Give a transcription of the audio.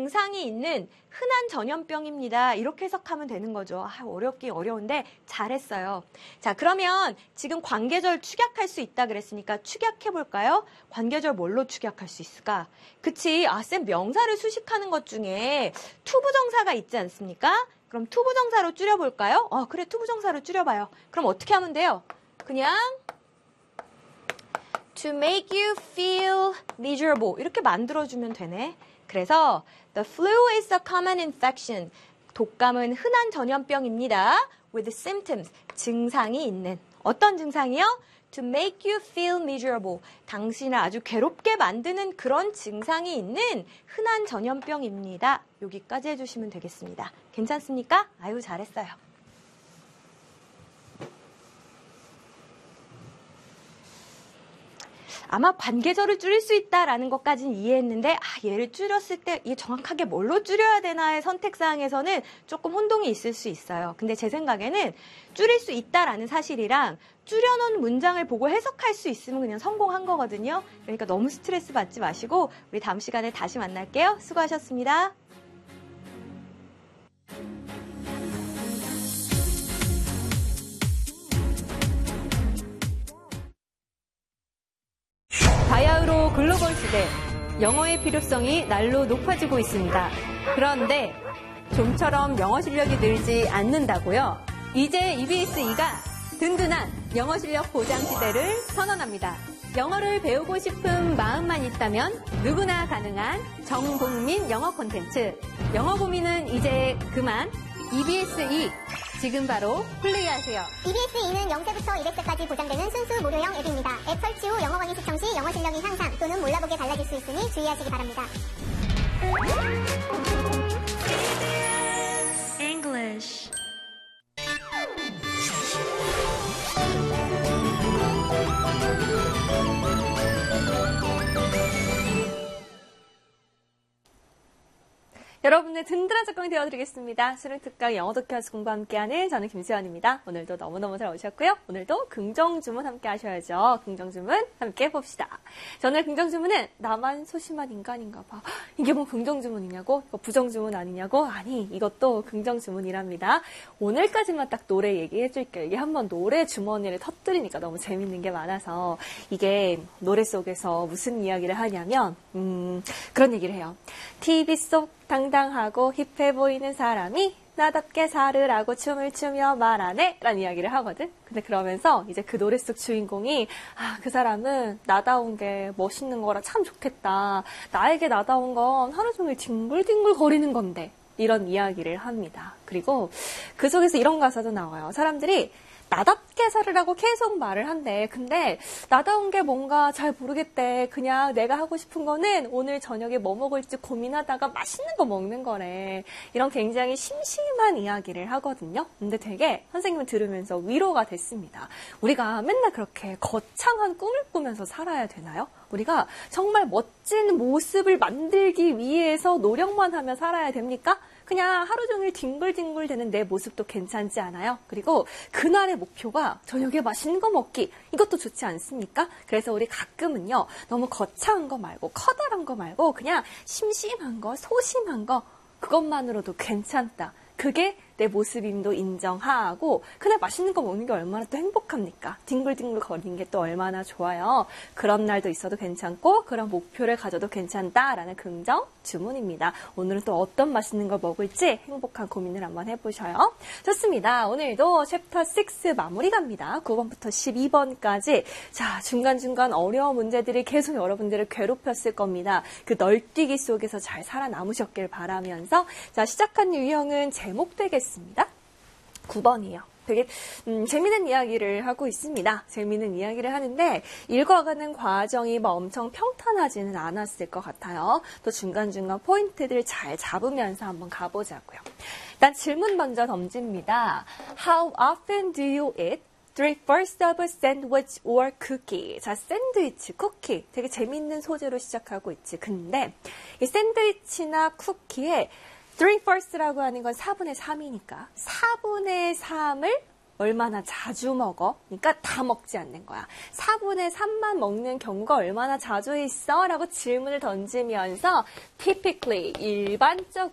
증상이 있는 흔한 전염병입니다. 이렇게 해석하면 되는 거죠. 어렵긴 어려운데 잘했어요. 자, 그러면 지금 관계절 축약할 수 있다 그랬으니까 축약해 볼까요? 관계절 뭘로 축약할 수 있을까? 그치, 쌤 명사를 수식하는 것 중에 투부정사가 있지 않습니까? 그럼 투부정사로 줄여볼까요? 그래, 투부정사로 줄여봐요. 그럼 어떻게 하면 돼요? 그냥 to make you feel miserable 이렇게 만들어주면 되네. 그래서 the flu is a common infection. 독감은 흔한 전염병입니다. with symptoms, 증상이 있는. 어떤 증상이요? to make you feel miserable. 당신을 아주 괴롭게 만드는 그런 증상이 있는 흔한 전염병입니다. 여기까지 해주시면 되겠습니다. 괜찮습니까? 아유, 잘했어요. 아마 관계절을 줄일 수 있다라는 것까지는 이해했는데 얘를 줄였을 때 이게 정확하게 뭘로 줄여야 되나의 선택사항에서는 조금 혼동이 있을 수 있어요. 근데 제 생각에는 줄일 수 있다라는 사실이랑 줄여놓은 문장을 보고 해석할 수 있으면 그냥 성공한 거거든요. 그러니까 너무 스트레스 받지 마시고 우리 다음 시간에 다시 만날게요. 수고하셨습니다. 바야흐로 글로벌 시대, 영어의 필요성이 날로 높아지고 있습니다. 그런데 좀처럼 영어 실력이 늘지 않는다고요? 이제 EBS-E가 든든한 영어 실력 보장 시대를 선언합니다. 영어를 배우고 싶은 마음만 있다면 누구나 가능한 전국민 영어 콘텐츠. 영어 고민은 이제 그만. EBS-E 지금 바로 플레이하세요. EBS-E는 0세부터 200세까지 보장되는 순수 무료형 앱입니다. 앱 설치 후 영어 강의 시청 시 영어 실력이 향상 또는 몰라보게 달라질 수 있으니 주의하시기 바랍니다. English. 여러분의 든든한 적강이 되어드리겠습니다. 수능특강 영어 독해서 공부 함께하는 저는 김수연입니다. 오늘도 너무너무 잘 오셨고요. 오늘도 긍정주문 함께 하셔야죠. 긍정주문 함께 해봅시다. 오늘 긍정주문은 나만 소심한 인간인가 봐. 이게 뭐 긍정주문이냐고? 이거 부정주문 아니냐고? 아니, 이것도 긍정주문이랍니다. 오늘까지만 딱 노래 얘기해줄게요. 이게 한번 노래 주머니를 터뜨리니까 너무 재밌는 게 많아서 이게 노래 속에서 무슨 이야기를 하냐면 그런 얘기를 해요. TV 속 당당하고 힙해 보이는 사람이 나답게 살으라고 춤을 추며 말하네 라는 이야기를 하거든. 근데 그러면서 이제 그 노래 속 주인공이 그 사람은 나다운 게 멋있는 거라 참 좋겠다. 나에게 나다운 건 하루 종일 뒹굴뒹굴 거리는 건데 이런 이야기를 합니다. 그리고 그 속에서 이런 가사도 나와요. 사람들이 나답게 살으라고 계속 말을 한대. 근데 나다운 게 뭔가 잘 모르겠대. 그냥 내가 하고 싶은 거는 오늘 저녁에 뭐 먹을지 고민하다가 맛있는 거 먹는 거래. 이런 굉장히 심심한 이야기를 하거든요. 근데 되게 선생님을 들으면서 위로가 됐습니다. 우리가 맨날 그렇게 거창한 꿈을 꾸면서 살아야 되나요? 우리가 정말 멋진 모습을 만들기 위해서 노력만 하며 살아야 됩니까? 그냥 하루 종일 뒹굴뒹굴 되는 내 모습도 괜찮지 않아요? 그리고 그날의 목표가 저녁에 맛있는 거 먹기. 이것도 좋지 않습니까? 그래서 우리 가끔은요. 너무 거창한 거 말고 커다란 거 말고 그냥 심심한 거, 소심한 거 그것만으로도 괜찮다. 그게 내 모습임도 인정하고 그날 맛있는 거 먹는 게 얼마나 또 행복합니까? 뒹굴뒹굴 거리는 게 또 얼마나 좋아요. 그런 날도 있어도 괜찮고 그런 목표를 가져도 괜찮다라는 긍정 주문입니다. 오늘은 또 어떤 맛있는 걸 먹을지 행복한 고민을 한번 해보셔요. 좋습니다. 오늘도 챕터 6 마무리 갑니다. 9번부터 12번까지 자 중간중간 어려운 문제들이 계속 여러분들을 괴롭혔을 겁니다. 그 널뛰기 속에서 잘 살아남으셨길 바라면서 자 시작한 유형은 제목 되겠습니다. 9번이에요. 되게 재미있는 이야기를 하고 있습니다. 재미있는 이야기를 하는데 읽어가는 과정이 뭐 엄청 평탄하지는 않았을 것 같아요. 또 중간중간 포인트들 잘 잡으면서 한번 가보자고요. 일단 질문 먼저 던집니다. How often do you eat 3/4 of a sandwich or cookie? 자, 샌드위치, 쿠키. 되게 재미있는 소재로 시작하고 있지. 근데 이 샌드위치나 쿠키에 3/4라고 하는 건 4분의 3이니까 4분의 3을 얼마나 자주 먹어? 그러니까 다 먹지 않는 거야. 4분의 3만 먹는 경우가 얼마나 자주 있어? 라고 질문을 던지면서 typically, 일반적으로